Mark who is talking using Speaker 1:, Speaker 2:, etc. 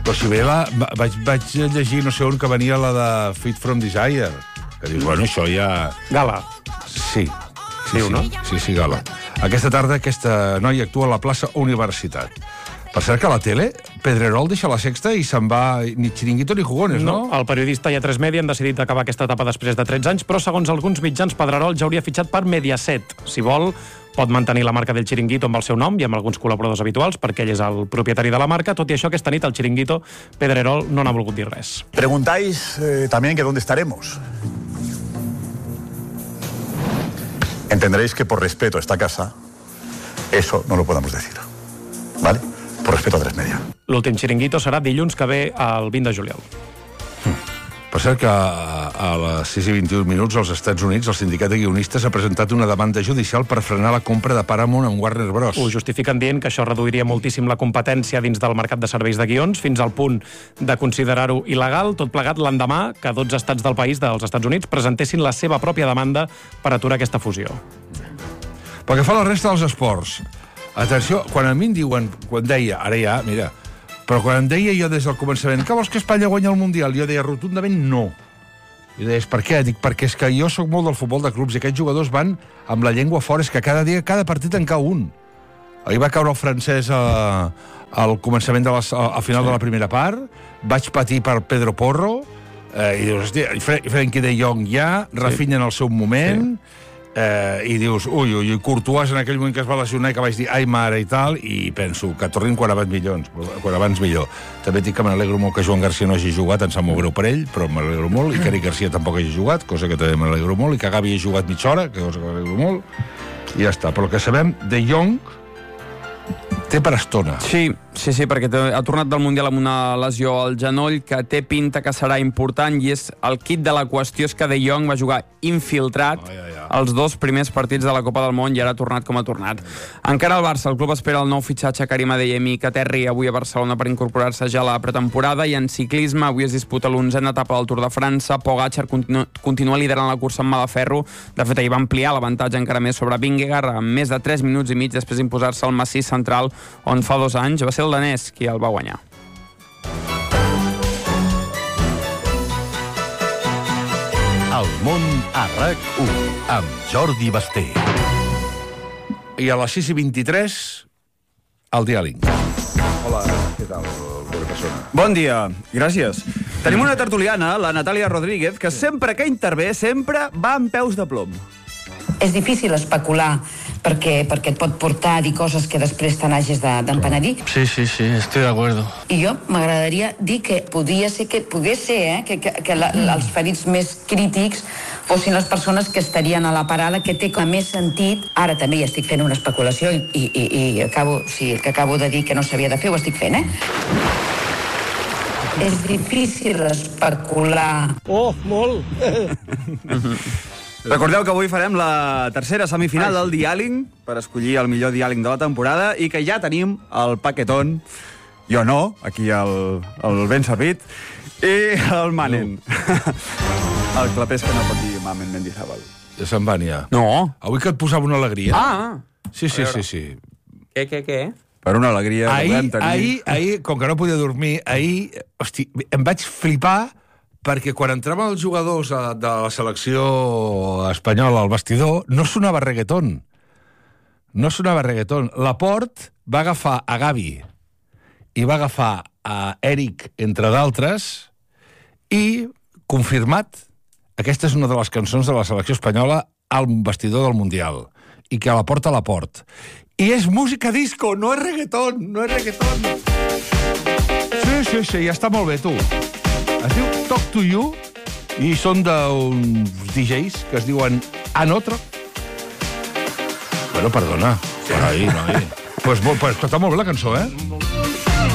Speaker 1: Però si bé vaig llegir no sé on que venia la de Fit from Desire, que dius, bueno, això ja...
Speaker 2: Gala.
Speaker 1: Sí.
Speaker 2: Diu, no?
Speaker 1: Sí, Gala. Aquesta tarda aquesta noia actua a la plaça Universitat. Per cert que a la tele, Pedrerol deixa la Sexta i se'n va ni xiringuito ni jugones, no?
Speaker 2: El periodista i A3 Media han decidit acabar aquesta etapa després de 13 anys, però segons alguns mitjans, Pedrerol ja hauria fitxat per Mediaset. Si vol, pot mantenir la marca del Chiringuito amb el seu nom i amb alguns col·laboradors habituals, perquè ell és el propietari de la marca. Tot i això, aquesta nit, el Chiringuito, Pedrerol no n'ha volgut dir res.
Speaker 3: Preguntáis también que dónde estaremos. Entenderéis que por respeto a esta casa, eso no lo podemos decir. ¿Vale? Por respeto a A3 Media.
Speaker 2: L'últim Chiringuito serà dilluns que ve el 20 de juliol.
Speaker 1: Per cert que a les 6:21 als Estats Units el sindicat de guionistes ha presentat una demanda judicial per frenar la compra de Paramount amb Warner Bros.
Speaker 2: Ho justifiquen dient que això reduiria moltíssim la competència dins del mercat de serveis de guions, fins al punt de considerar-ho il·legal, tot plegat l'endemà que 12 estats del país dels Estats Units presentessin la seva pròpia demanda per aturar aquesta fusió.
Speaker 1: Pel que fa a la resta dels esports, atenció, quan a mi em diuen, quan deia, ara ja, mira, però quan em deia jo des del començament que vols que Espanya guanyi el Mundial, jo deia rotundament no. I deies, per què? Dic, perquè és que jo sóc molt del futbol de clubs i aquests jugadors van amb la llengua fora, és que cada dia, cada partit en cau un. Ahir va caure el francès al començament al final de la primera part, vaig patir per Pedro Porro, i dius, hòstia, Frenkie de Jong ja, Rafinha en el seu moment... i dius, ui, Courtois en aquell moment que es va lesionar i que vaig dir, ai mare i tal, i penso que tornin quan abans millor. També dic que me n'alegro molt que Joan Garcia no hagi jugat, em sap molt greu per ell, però me n'alegro molt, i que Eric Garcia tampoc hagi jugat, cosa que també me n'alegro molt, i que Gavi hagi jugat mitja hora, cosa que m'alegro molt, i ja està. Però el que sabem, De Jong té per estona.
Speaker 4: Sí, perquè ha tornat del Mundial amb una lesió al genoll que té pinta que serà important, i és el quid de la qüestió és que De Jong va jugar infiltrat els 2 primers partits de la Copa del Món i ara ha tornat com ha tornat. Encara al Barça, el club espera el nou fitxatge Karim Adeyemi, que aterri avui a Barcelona per incorporar-se ja a la pretemporada, i en ciclisme avui es disputa l'11a etapa del Tour de França. Pogačar continua liderant la cursa amb mà de ferro. De fet, ahir va ampliar l'avantatge encara més sobre Vingegaard amb més de 3 minuts i mig després d'imposar-se al massís central, on fa 2 anys va ser el danès qui el va guanyar.
Speaker 5: El món a RAC1 amb Jordi Basté.
Speaker 1: I a les 6:23, el diàleg. Hola, què tal, bona persona?
Speaker 6: Bon dia, gràcies. Tenim una tertuliana, la Natàlia Rodríguez, que sempre que intervé, sempre va amb peus de plom.
Speaker 7: És difícil especular perquè et pot portar a dir coses que després te n'hagis d'empenedir.
Speaker 8: Sí, estoy de acuerdo.
Speaker 7: I jo m'agradaria dir que pogués ser que els ferits més crítics fossin les persones que estarien a la parada, que té com més sentit. Ara també ja estic fent una especulació i acabo, sí, el que acabo de dir que no s'havia de fer, ho estic fent, És difícil especular.
Speaker 2: Oh, molt!
Speaker 6: Recordeu que avui farem la tercera semifinal del diàleg per escollir el millor diàleg de la temporada i que ja tenim el paquetón, jo no, aquí el ben servit, i el Manen. El clapés que no pot dir Mamen Mendizábal.
Speaker 1: Ja se'n van, ja.
Speaker 4: No.
Speaker 1: Avui que et posava una alegria.
Speaker 4: Ah!
Speaker 1: Sí.
Speaker 4: Què?
Speaker 6: Per una alegria que podem tenir.
Speaker 1: Ahir, com que no podia dormir, hosti, em vaig flipar perquè quan entraven els jugadors de la selecció espanyola al vestidor, no sonava reggaeton. Laporte va agafar a Gavi i va agafar a Eric, entre d'altres, i, confirmat, aquesta és una de les cançons de la selecció espanyola al vestidor del Mundial, i que la porta a Laporte. I és música disco, no és reggaeton. Sí, ja està molt bé, tu. Es diu Talk to You i són d'uns DJs que es diuen Anotra. Bueno, perdona. Però ahir. Pues està molt bé la cançó,